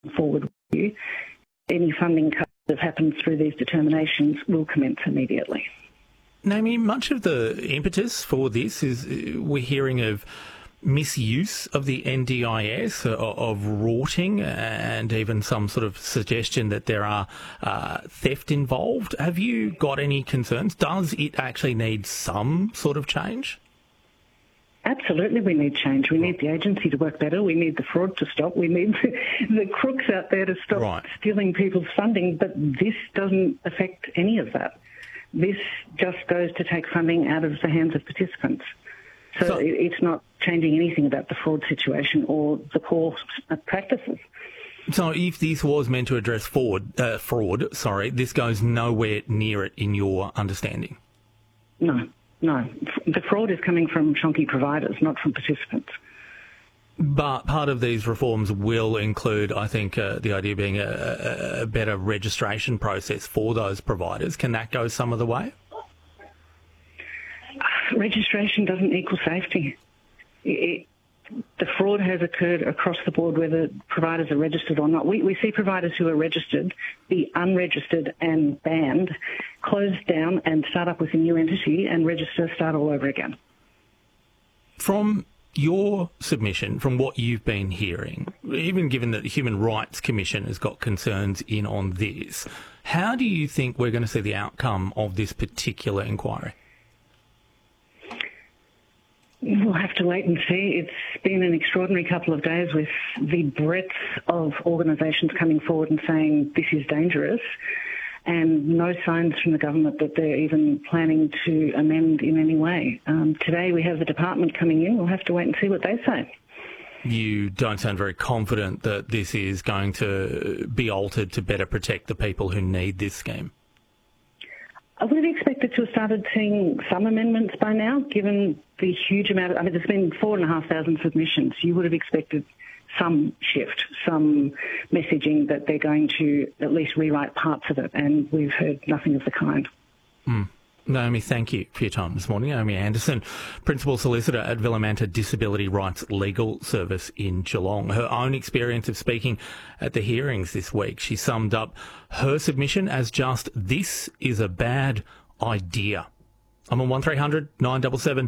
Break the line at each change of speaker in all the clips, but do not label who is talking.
forward with you, any funding cuts that have happened through these determinations will commence immediately.
Naomi, much of the impetus for this is we're hearing of misuse of the NDIS, of rorting, and even some sort of suggestion that there are theft involved. Have you got any concerns? Does it actually need some sort of change?
Absolutely, we need change. We need the agency to work better. We need the fraud to stop. We need the crooks out there to stop stealing people's funding. But this doesn't affect any of that. This just goes to take funding out of the hands of participants. So it's not changing anything about the fraud situation or the core practices.
So if this was meant to address fraud, this goes nowhere near it in your understanding?
No. The fraud is coming from chonky providers, not from participants.
But part of these reforms will include, I think, the idea being a better registration process for those providers. Can that go some of the way? Registration
doesn't equal safety. The fraud has occurred across the board, whether providers are registered or not. We see providers who are registered be unregistered and banned, close down and start up with a new entity and register, start all over again.
From your submission, from what you've been hearing, even given that the Human Rights Commission has got concerns in on this, how do you think we're going to see the outcome of this particular inquiry?
We'll have to wait and see. It's been an extraordinary couple of days with the breadth of organisations coming forward and saying this is dangerous, and no signs from the government that they're even planning to amend in any way. Today we have the department coming in. We'll have to wait and see what they say.
You don't sound very confident that this is going to be altered to better protect the people who need this scheme.
I would have expected to have started seeing some amendments by now, given the huge amount of... there's been 4,500 submissions. You would have expected some shift, some messaging that they're going to at least rewrite parts of it, and we've heard nothing of the kind.
Naomi, thank you for your time this morning. Naomi Anderson, Principal Solicitor at Villamanta Disability Rights Legal Service in Geelong. Her own experience of speaking at the hearings this week, she summed up her submission as just, this is a bad idea. I'm on 1300 977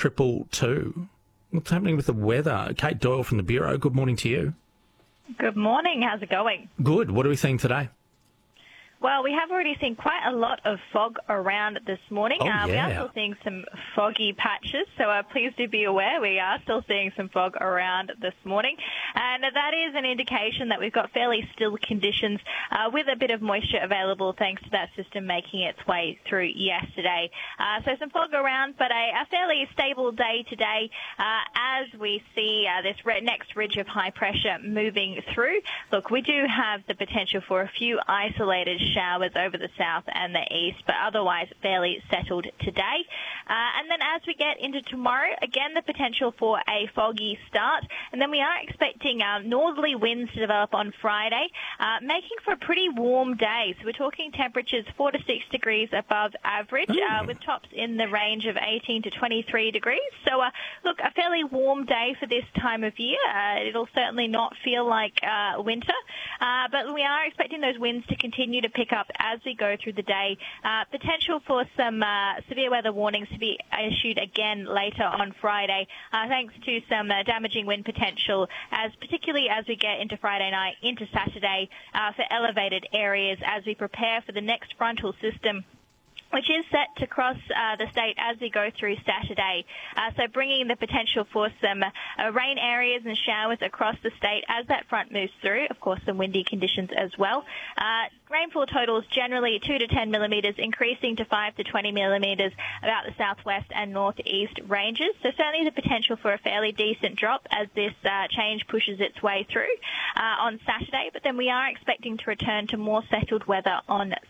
222. What's happening with the weather? Kate Doyle from the Bureau, good morning to you.
Good morning. How's it going?
Good. What are we seeing today?
Well, we have already seen quite a lot of fog around this morning. We are still seeing some foggy patches, so please do be aware we are still seeing some fog around this morning. And that is an indication that we've got fairly still conditions with a bit of moisture available thanks to that system making its way through yesterday. So some fog around, but a fairly stable day today as we see this next ridge of high pressure moving through. Look, we do have the potential for a few isolated showers over the south and the east, but otherwise fairly settled today. And then as we get into tomorrow, again, the potential for a foggy start. And then we are expecting northerly winds to develop on Friday, making for a pretty warm day. So we're talking temperatures 4 to 6 degrees above average, with tops in the range of 18 to 23 degrees. So, look, a fairly warm day for this time of year. It'll certainly not feel like winter, but we are expecting those winds to continue to pick up as we go through the day. Potential for some severe weather warnings to be issued again later on Friday, thanks to some damaging wind potential, particularly as we get into Friday night, into Saturday, for elevated areas as we prepare for the next frontal system, which is set to cross the state as we go through Saturday. So bringing the potential for some rain areas and showers across the state as that front moves through. Of course, some windy conditions as well. Rainfall totals generally 2 to 10 millimetres, increasing to 5 to 20 millimetres about the southwest and northeast ranges. So certainly the potential for a fairly decent drop as this change pushes its way through on Saturday. But then we are expecting to return to more settled weather on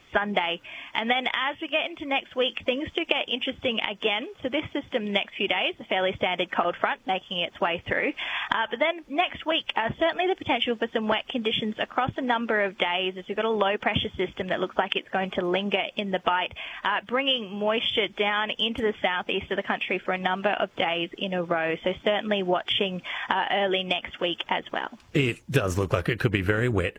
Sunday. And then as we get into next week, things do get interesting again. So this system the next few days, a fairly standard cold front making its way through. But then next week, certainly the potential for some wet conditions across a number of days as we've got a low-pressure system that looks like it's going to linger in the Bight, bringing moisture down into the southeast of the country for a number of days in a row. So certainly watching early next week as well.
It does look like it could be very wet